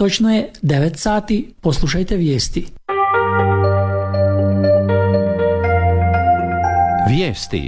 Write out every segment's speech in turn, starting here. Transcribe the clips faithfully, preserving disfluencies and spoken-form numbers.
Točno je devet sati, poslušajte vijesti. Vijesti.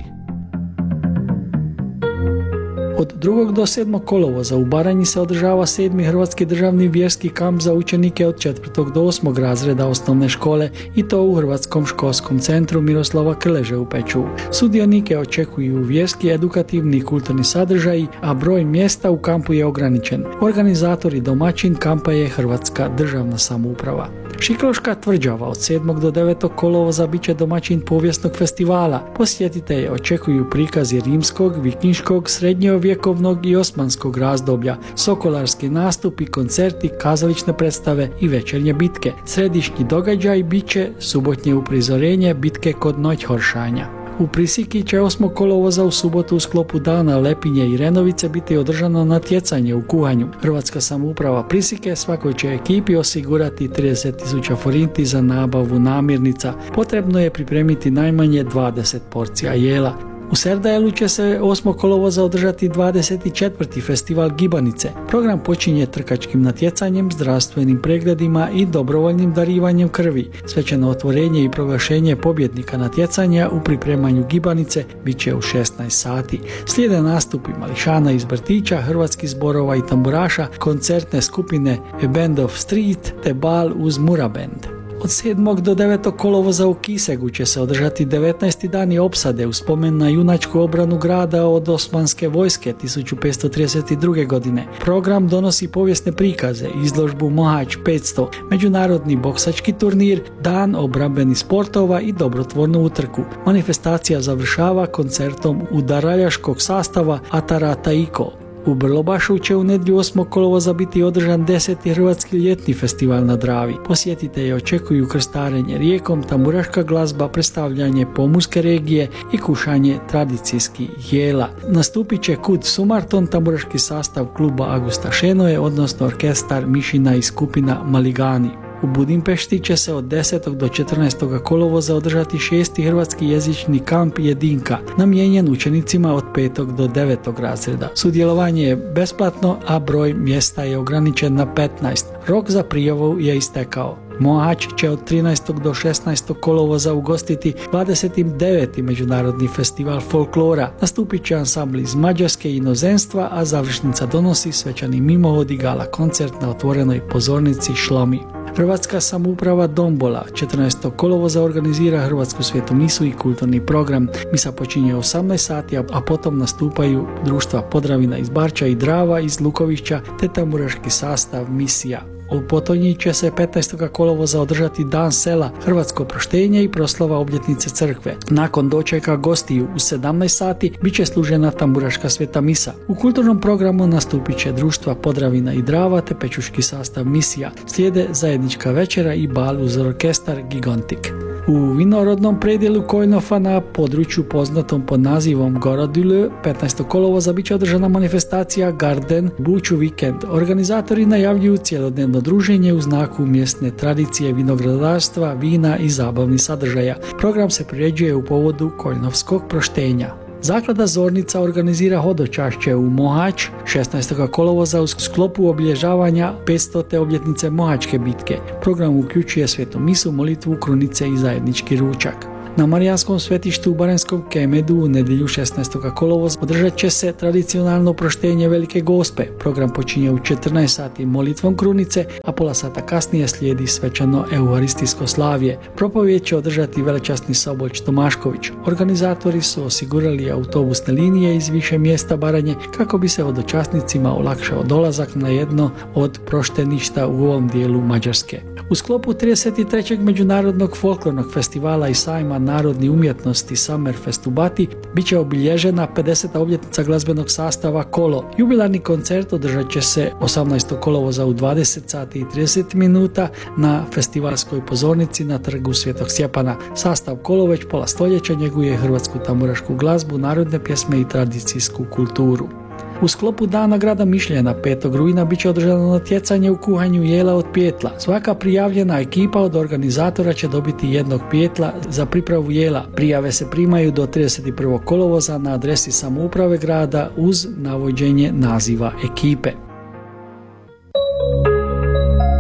Od drugog do sedmog kolovoza u Baranji se održava sedmi Hrvatski državni vjerski kamp za učenike od četvrtog do osmog razreda osnovne škole i to u Hrvatskom školskom centru Miroslava Krleže u Pečuvu. Sudionike očekuju vjerski, edukativni i kulturni sadržaji, a broj mjesta u kampu je ograničen. Organizator i domaćin kampa je Hrvatska državna samouprava. Šikloška tvrđava od sedmog do devetog kolovoza bit će domaćin povijesnog festivala. Posjetitelje očekuju prikazi rimskog, vikinškog, srednjovjekovnog i osmanskog razdoblja, sokolarski nastupi, koncerti, kazalične predstave i večernje bitke. Središnji događaj bit će subotnje uprizorenje bitke kod Noćhoršanja. U Prisiki će osmog kolovoza u subotu u sklopu dana Lepinje i Renovice biti održano natjecanje u kuhanju. Hrvatska samouprava Prisike svakoj će ekipi osigurati trideset tisuća forinti za nabavu namirnica. Potrebno je pripremiti najmanje dvadeset porcija jela. U Serdajelu će se osmog kolovoza održati dvadeset četvrti festival gibanice. Program počinje trkačkim natjecanjem, zdravstvenim pregledima i dobrovoljnim darivanjem krvi. Svečano otvorenje i proglašenje pobjednika natjecanja u pripremanju gibanice bit će u šesnaest sati. Slijede nastupi mališana iz vrtića, hrvatskih zborova i tamburaša, koncertne skupine A Band of Street te bal uz Mura Band. Od sedmog do devetog kolovoza u Kisegu će se održati devetnaesti dani opsade u spomen na junačku obranu grada od osmanske vojske tisuću petsto trideset druge. godine. Program donosi povijesne prikaze, izložbu Mohač petsto, međunarodni boksački turnir, dan obrambenih sportova i dobrotvornu utrku. Manifestacija završava koncertom udaraljaškog sastava Atara Taiko. U Brlobašu će u nedjelju osmog kolovoza biti održan deseti Hrvatski ljetni festival na Dravi. Posjetitelji očekuju krstarenje rijekom, tamburaška glazba, predstavljanje pomorske regije i kušanje tradicijskih jela. Nastupit će Kud Sumarton, tamburaški sastav kluba Augusta Šenoje, odnosno orkestar Mišina i skupina Maligani. U Budimpešti će se od desetog do četrnaestog kolovoza održati šesti hrvatski jezični kamp Jedinka, namijenjen učenicima od petog do devetog razreda. Sudjelovanje je besplatno, a broj mjesta je ograničen na petnaest. Rok za prijavu je istekao. Mohač će od trinaestog do šesnaestog kolovoza ugostiti dvadeset deveti Međunarodni festival folklora. Nastupit će ansambl iz Mađarske i inozemstva, a završnica donosi svečani mimohod i gala koncert na otvorenoj pozornici Šlomi. Hrvatska samouprava Dombola četrnaestog kolovoza organizira Hrvatsku svetu misu i kulturni program. Misa počinje u osamnaest sati, a potom nastupaju društva Podravina iz Barča i Drava iz Lukovića te tamburaški sastav Misija. U Potonji će se petnaestog kolovoza održati Dan sela, hrvatsko proštenje i proslava obljetnice crkve. Nakon dočeka gostiju u sedamnaest sati bit će služena tamburaška sveta misa. U kulturnom programu nastupit će društva Podravina i Drava te pečuški sastav Misija. Slijede zajednička večera i bal uz orkestar Gigantik. U vinorodnom predjelu Kojnofa na području poznatom pod nazivom Gorodule petnaestog kolovoza bit će održana manifestacija Garden Buću Weekend. Organizatori najavljuju cjelodnevno druženje u znaku mjesne tradicije vinogradarstva, vina i zabavnih sadržaja. Program se priređuje u povodu Kojnovskog proštenja. Zaklada Zornica organizira hodočašće u Mohač šesnaestog kolovoza u sklopu obilježavanja petstote obljetnice Mohačke bitke. Program uključuje svetu misu, molitvu, krunice i zajednički ručak. Na Marijanskom svetištu u Baranjskom Kemedu u nedjelju šesnaestog kolovoza održat će se tradicionalno proštenje Velike Gospe. Program počinje u četrnaest sati molitvom krunice, a pola sata kasnije slijedi svečano euharistijsko slavje. Propovijed će održati velečasni Soboć Tomašković. Organizatori su osigurali autobusne linije iz više mjesta Baranje kako bi se hodočasnicima olakšao dolazak na jedno od prošteništa u ovom dijelu Mađarske. U sklopu trideset trećeg Međunarodnog folklornog festivala i sajma narodni umjetnosti Summerfest u Bati bit će obilježena pedeseta obljetnica glazbenog sastava Kolo. Jubilarni koncert održat će se osamnaestog kolovoza u dvadeset sati i trideset minuta na festivalskoj pozornici na trgu Svetog Stjepana. Sastav Kolo već pola stoljeća njeguje hrvatsku tamburašku glazbu, narodne pjesme i tradicijsku kulturu. U sklopu Dana grada Mišljena petog rujna bit će održano natjecanje u kuhanju jela od pijetla. Svaka prijavljena ekipa od organizatora će dobiti jednog pijetla za pripravu jela. Prijave se primaju do trideset prvog kolovoza na adresi samouprave grada uz navođenje naziva ekipe.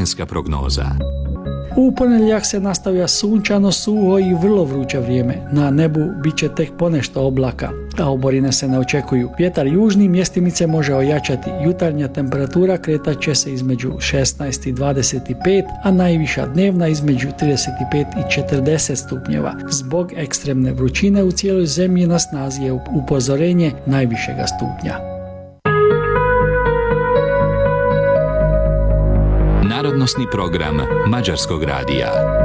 vremenska prognoza. U ponedjeljak se nastavlja sunčano, suho i vrlo vruće vrijeme. Na nebu bit će tek ponešto oblaka, a oborine se ne očekuju. Vjetar južni mjestimice može ojačati. Jutarnja temperatura kretat će se između šesnaest i dvadeset pet, a najviša dnevna između trideset pet i četrdeset stupnjeva. Zbog ekstremne vrućine u cijeloj zemlji na snazi je upozorenje najvišega stupnja. Narodnosni program Mađarskog radija.